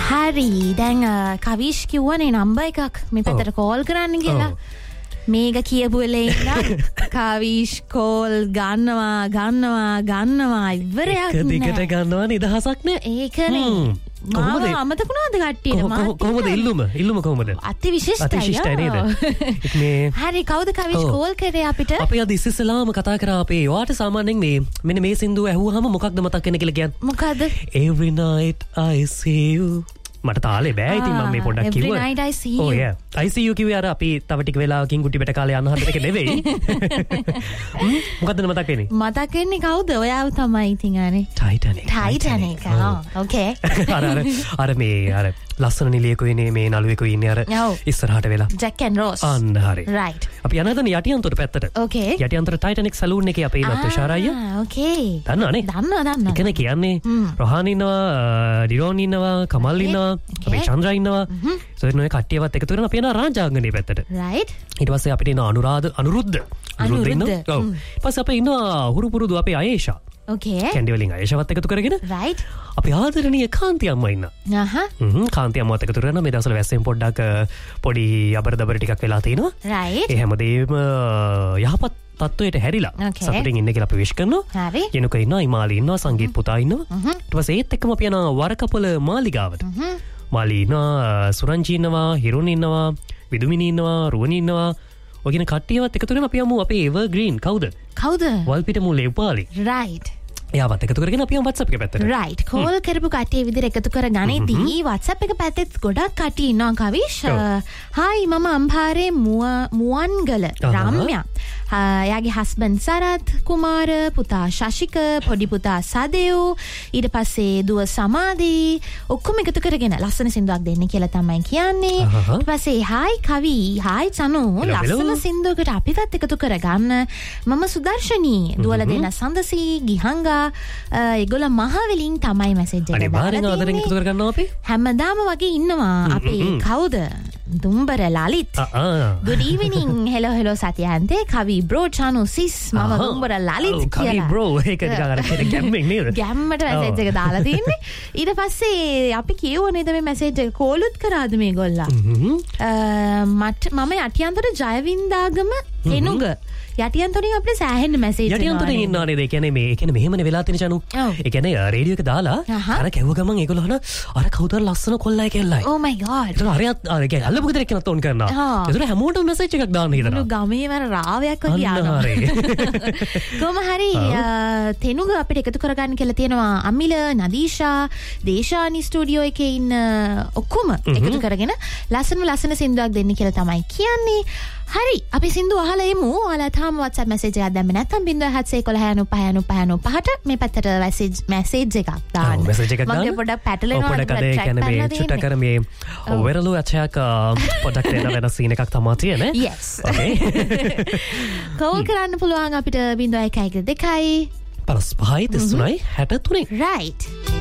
හරි දැන් කවිෂ් කිව්වනේ නම්බර් එකක් මේ පැත්තට කෝල් කරන්න කියලා. මේක කියපු වෙලේ ඉඳන් කවිෂ් කෝල් ගන්නවා ඉවරයක් නෑ. දිගට ගන්නවා නිදහසක් නෑ. ඒකනේ. කොහොමද අමතකුණාද කට්ටියට මාත් කොහොමද ඉල්ලුම කොහොමද අතිවිශිෂ්ටයි නේද මේ හරි කවුද කවිෂ් කෝල් කරේ අපිට අපි අද ඉස්සෙල්ලාම කතා කරා අපේ යාට සාමාන්‍යයෙන් මෙන්න මේ සින්දුව ඇහුවාම මොකක්ද මතක් වෙන්නේ කියලා කියන්නේ මොකද්ද every night I see you මට තාලේ බෑ ඉතින් මම මේ පොඩ්ඩක් කිව්වා every night I see you oh yeah I see you කිව්වේ අර අපි තව ටික වෙලාවකින් ගුටි බෙට කාලේ යන්න හදන එක නෙවෙයි මොකද්ද මතක් වෙන්නේ කවුද ඔයාව තමයි ඉතින් අනේ Titanic okay අර මේ අර ලස්සන නිලියකෝ ඉන්නේ මේ නළුවෙකෝ ඉන්නේ අර ඉස්සරහට වෙලා Jack and Rose අන්න හරි right අපි යනදන යටියන්තර පැත්තට okay යටියන්තර Titanic සලූන් එකේ අපේ ඉවත් ෂාරාය okay දන්නවනේ දන්නවා ඒකනේ කියන්නේ රොහාන් ඉන්නවා ඩිරෝන් ඉන්නවා කමල් ඉන්නවා අපේ චන්ද්‍රා ඉන්නවා සොයනෝයි කට්ටියවත් එකතු කරගෙන අපි යනවා රාජාංගනේ පැත්තට right ඊට පස්සේ අපිට එන අනුරුද්ධ ඉන්නවා ඔව් ඊට පස්සේ අපේ ඉන්නවා හුරු පුරුදු අපේ අයේෂා okay කැන්ඩි වලින් අයේෂාවත් එකතු කරගෙන right අපි ආදරණීය කාන්ති අම්මා ඉන්නවා කාන්ති අම්මාවත් එකතු කරගෙන මේ දවස්වල වැස්සෙන් පොඩ්ඩක් පොඩි අබර දබර ටිකක් වෙලා තිනවා right ඒ හැමදේම යහපත් තත්වයට හැරිලා සතුටින් ඉන්න කියලා අපි විශ් කරනවා හරි යනුක ඉන්නවා ඉමාලි ඉන්නවා සංගීත් පුතා ඉන්නවා ඊට පස්සේ ඒත් එක්කම අපි යනවා වරකපොළ මාලිගාවට මාලි ඉන්නවා සුරංජි ඉන්නවා හිරුන් ඉන්නවා විදුමිනි ඉන්නවා රුවනි ඉන්නවා ඔයගෙන කට්ටියවත් එකතු කරගෙන අපි යමු අපේ එවර්ග්‍රීන් කවුද වල්පිට මුල්ලේ උපාලි right එයාවත් එකතු කරගෙන අපි WhatsApp එක පැත්තට right කෝල් කරපු කට්ටිය විදිහට එකතු කර ගනිද්දී WhatsApp එක පැත්තෙත් ගොඩක් කට්ටිය ඉන්නවා කවිෂ් hi මම අම්පාරේ මුවන්ගල රාම්‍යා යාගේ හස්බන්ඩ් සරත් කුමාර පුතා ශශික පොඩි පුතා සදේව් ඊට පස්සේ දුව සමාධි ඔක්කොම එකතු කරගෙන ලස්සන සින්දුවක් දෙන්න කියලා තමයි කියන්නේ ඊට පස්සේ hi කවි hi චනු ලස්සන සින්දුවකට අපිවත් එකතු කරගන්න මම සුදර්ශනී දුවලා දෙන්න සඳසි ගිහංගා ඒගොල්ලෝ මහවැලින් තමයි මැසේජ් එක අනිවාර්යෙන් ආදරෙන් එකතු කරගන්නවා අපි හැමදාම වගේ ඉන්නවා අපේ කවුද Dumbara Lalith good evening hello සත්‍යහන්තේ කවි bro chanu sis මම දුම්බර ලලිත් කියලා කවි bro ඒක නිකන් අර ගැම්මෙන් නේද ගැම්මට මැසේජ් එක දාලා තින්නේ ඊට පස්සේ අපි කියුවා නේද මේ මැසේජ් එක කෝලුත් කරාද මේගොල්ලා මම යටියන්තර ජයවින්දාගම එනුග යටියන්තරින් අපිට සෑහෙන්න මැසේජ් එනවා යටියන්තරින් ඉන්නවා නේද ඒ කියන්නේ මේ කියන්නේ මෙහෙමනේ වෙලා තියෙන චනු ඒ කියන්නේ රේඩියෝ එක දාලා අර කැවුව ගමන් ඒගොල්ලෝ අහන අර කවුද ලස්සන කොල්ලයි කියලායි oh my god ඒතන අර කියන්නේ අල්ලපු ගෙදර එක්කනත් ඕන් කරනවා ඒතන හැමෝටම මැසේජ් එකක් දාන්න හිතනවා ගමේ වර රාවයක් වගේ ආනවා කොහොම හරි තෙනුග අපිට එකතු කරගන්න කියලා තියෙනවා අමිල නදීෂා දේශානි ස්ටුඩියෝ එකේ ඉන්න ඔක්කොම එකතු කරගෙන ලස්සන සින්දුවක් දෙන්න කියලා තමයි කියන්නේ හරි අපි සින්දු අහලා එමු ඔයාලා තාම WhatsApp message එකක් දැම්මේ නැත්නම් 0.7 මේ පැත්තට message එකක් දාන්න message එකක් දාන්න මගේ පොඩක් පැටලෙනවා පොඩක් අද කියන්නේ මේ චුට්ටක් කර මේ වෙරළු අචයක් පොඩක් වෙන සීන් එකක් තමයි තියෙන්නේ yes කෝල් කරන්න පුළුවන් අපිට 0.1 2 55 33 right